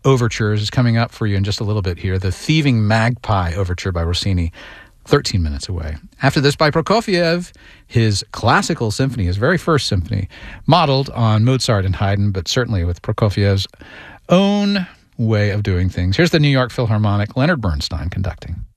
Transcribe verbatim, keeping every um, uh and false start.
overtures is coming up for you in just a little bit here. The Thieving Magpie Overture by Rossini, thirteen minutes away. After this, by Prokofiev, his classical symphony, his very first symphony, modeled on Mozart and Haydn, but certainly with Prokofiev's own way of doing things. Here's the New York Philharmonic, Leonard Bernstein conducting.